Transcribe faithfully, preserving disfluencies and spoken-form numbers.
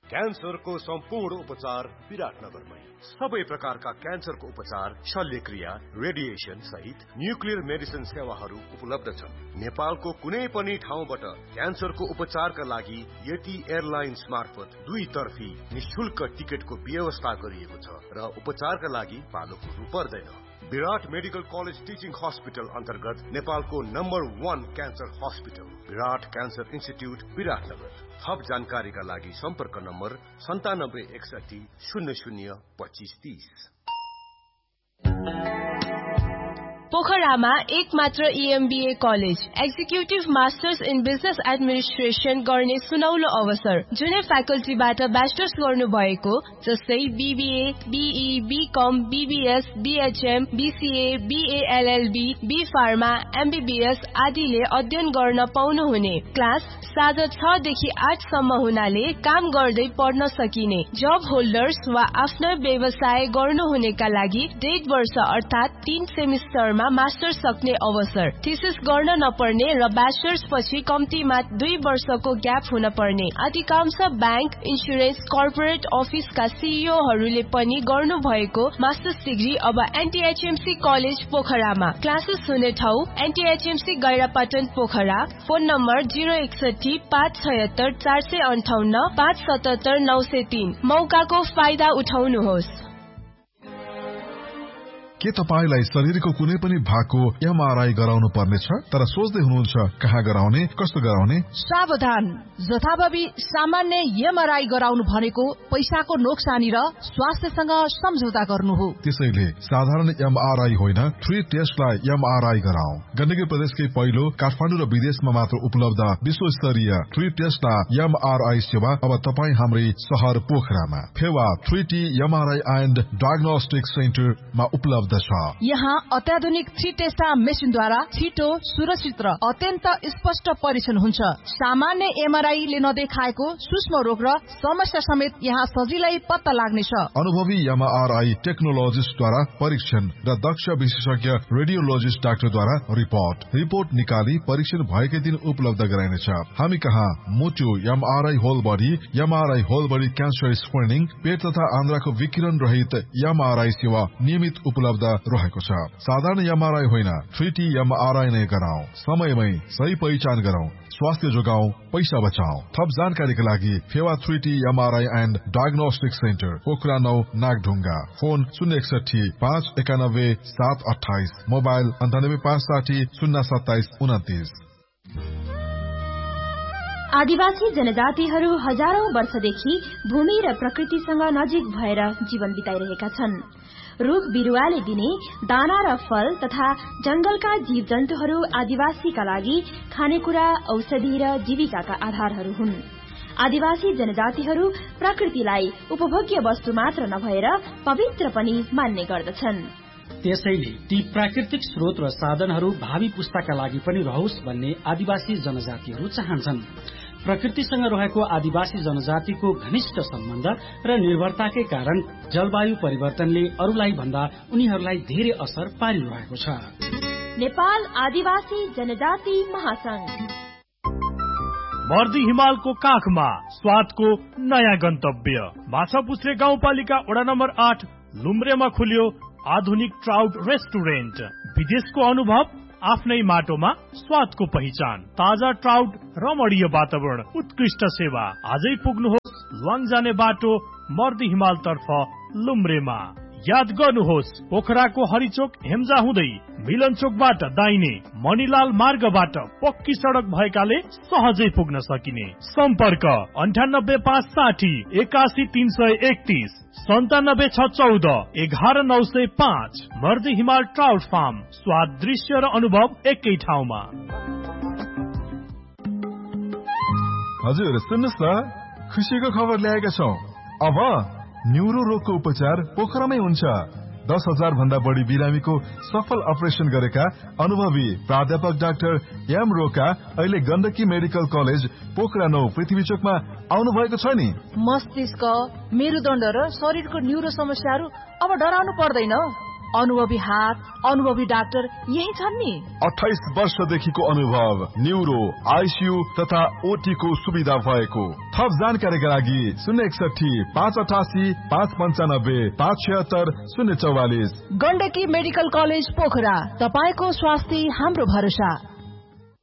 क्यान्सरको सम्पूर्ण उपचार विराटनगरमै। सबै प्रकारका क्यान्सरको उपचार, शल्यक्रिया, रेडिएसन सहित न्युक्लियर मेडिसिन सेवाहरू उपलब्ध छन्। नेपालको कुनै पनि ठाउँबाट क्यान्सरको उपचारका लागि यति एयरलाइन्स मार्फत दुई तर्फी निशुल्क टिकटको व्यवस्था गरिएको छ र उपचारका लागि पालो कुर्नु पर्दैन। विराट मेडिकल कलेज टिचिङ हस्पिटल अन्तर्गत नेपालको नम्बर वान क्यान्सर हस्पिटल विराट क्यान्सर इन्स्टिट्युट विराटनगर। थप जानकारीका लागि सम्पर्क नम्बर सन्तानब्बे एकसठी शून्य शून्य पच्चिस तीस। पोखरामा एक मात्र इएमबीए college, executive masters in business administration गर्ने सुनौलो अवसर। जुनै फ्याकल्टीबाट ब्याचलर्स गर्नु भएको जस्तै BBA, be, become, BBS, BHM, BCA, BLLB, be pharma, MBBS आदिले अध्ययन गर्न पाउनुहुने। क्लास साँझ छ देखि आठ सम्म हुनाले काम गर्दै पढ्न सकिने। जब होल्डर्स वा आफ्नो व्यवसाय गर्नुहुनेका लागि डेढ वर्ष अर्थात् तीन सेमिस्टरमा मास्टर्स सक्ने अवसर। थीसिस गर्न नपर्ने र ब्याचलर्स पछि कम्तीमा दुई वर्षको ग्याप हुन पर्ने। अधिकांश ब्याङ्क, इन्सुरेन्स, कर्पोरेट अफिसका सीईओहरूले पनि गर्नु भएको मास्टर्स डिग्री अब एनटीएचएमसी कलेज पोखरामा। क्लासेस हुने ठाउँ एनटीएचएमसी गैरापाटन पोखरा। फोन नम्बर जिरो एकसठी पाँच छयत्तर चार सय अन्ठाउन्न पाँच सतहत्तर नौ सय तीन। मौकाको फाइदा उठाउनुहोस्। के तपाईलाई शरीरको कुनै पनि भागको एमआरआई गराउनु पर्नेछ तर सोच्दै हुनुहुन्छ कहाँ गराउने, कस्तो गराउने? सावधान, जथाभावी सामान्य एमआरआई गराउनु भनेको पैसाको नोक्सानी र स्वास्थ्यसँग सम्झौता गर्नु हो। त्यसैले साधारण एमआरआई होइन, थ्री टेस्टलाई एमआरआई गराऊ। गण्डकी प्रदेशकै पहिलो काठमाडौँ र विदेशमा मात्र उपलब्ध विश्वस्तरीय थ्री टेस्टलाई एमआरआई सेवा अब तपाईँ हाम्रै शहर पोखरामा Phewa three T MRI and diagnostic सेन्टरमा उपलब्ध। यहाँ अत्याधुनिक थ्री टेस्टा मेसिनद्वारा छिटो, सुरक्षित र अत्यन्त स्पष्ट परीक्षण हुन्छ। सामान्य एमआरआईले नदेखाएको सूक्ष्म रोग र समस्या समेत यहाँ सजिलै पत्ता लाग्नेछ। अनुभवी एमआरआई टेक्नोलोजिस्टद्वारा परीक्षण र दक्ष विशेषज्ञ रेडियोलोजिस्ट डाक्टरद्वारा रिपोर्ट रिपोर्ट निकाली परीक्षण भएकै दिन उपलब्ध गराइनेछ। हामी कहाँ मुटु MRI whole body, MRI whole body cancer screening, पेट तथा आन्द्राको विकिरण रहित एमआरआई सेवा नियमित उपलब्ध रहेको छ। साधारण एमआरआई होइन, थ्री टी एमआरआई नै गराऊ। समयमै सही पहिचान गराऊ, स्वास्थ्य जोगाऊ, पैसा बचाऊ। थप जानकारीका लागि Phewa three T MRI and diagnostic centre Pokhara नौ नागढुङ्गा। फोन शून्य एकसठी पाँच एकानब्बे सात अठाइस। मोबाइल अन्ठानब्बे पाँच साठी शून्य सत्ताइस उन्तिस। आदिवासी जनजातिहरू हजारौं वर्षदेखि भूमि र प्रकृतिसँग नजिक भएर जीवन बिताइरहेका छन्। रुख बिरुवाले दिने दाना र फल तथा जंगलका जीव जन्तुहरू आदिवासीका लागि खानेकुरा, औषधि र जीविकाका आधारहरू हुन्। आदिवासी जनजातिहरू प्रकृतिलाई उपभोग्य वस्तु मात्र नभएर पवित्र पनि मान्ने गर्दछन्। त्यसैले ती प्राकृतिक स्रोत र साधनहरू भावी पुस्ताका लागि पनि रहोस् भन्ने आदिवासी जनजातिहरू चाहन्छन्। प्रकृतिसँग रहेको आदिवासी जनजातिको घनिष्ठ सम्बन्ध र निर्भरताकै कारण जलवायु परिवर्तनले अरूलाई भन्दा उनीहरूलाई धेरै असर पारिरहेको छ। नेपाल आदिवासी जनजाति महासंघ मर्दी हिमालको काखमा स्वादको नयाँ गन्तव्य माछापुच्छ्रे गाउँपालिका वडा नम्बर आठ लुम्ब्रेमा खुल्यो आधुनिक ट्राउट रेस्टुरेन्ट। विदेशको अनुभव आफ्नै माटोमा स्वादको पहिचान, ताजा ट्राउट, रमणीय वातावरण, उत्कृष्ट सेवा। आजै पुग्नुहोस् लुवाङ जाने बाटो मर्दी हिमाल तर्फ लुम्ब्रेमा। याद गर्नुहोस् पोखराको हरिचोक हेम्जा हुँदै मिलन चोकबाट दाहिने मणिलाल मार्गबाट पक्की सड़क भएकाले सहजै पुग्न सकिने। सम्पर्क अन्ठानब्बे पाँच साठी एकासी तीन सय एकतीस सन्तानब्बे छ चौध एघार नौ सय पाँच। मर्दी हिमाल ट्राउट फार्म, स्वाद, दृश्य र अनुभव एकै ठाउँमा। हजुर सुन्नुहोस् न, खुसीको खबर ल्याएका छौं। अब न्युरो रोगको उपचार पोखरामै हुन्छ। दस हजार भन्दा बढी बिरामीको सफल अपरेसन गरेका अनुभवी प्राध्यापक डाक्टर एम रोका अहिले गण्डकी मेडिकल कलेज पोखरा नौ पृथ्वी चोकमा आउनु भएको छ नि। मस्तिष्क, मेरुदण्ड र शरीरको न्युरो समस्याहरू अब डराउनु पर्दैन। अनुभवी हात, अनुभवी डाक्टर यही छन् नि। अठाइस वर्षदेखिको अनुभव, न्युरो, आइसियू तथा ओटी को सुविधा भएको। थप जानकारीका लागि शून्य एकसठी पाँच अठासी पाँच पन्चानब्बे पाँच छिहत्तर शून्य चौवालिस। गण्डकी मेडिकल कलेज पोखरा, तपाईको स्वास्थ्य हाम्रो भरोसा।